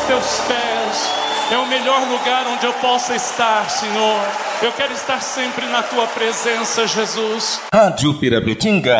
teus pés. É o melhor lugar onde eu possa estar, Senhor. Eu quero estar sempre na tua presença, Jesus. Rádio Pirapetinga.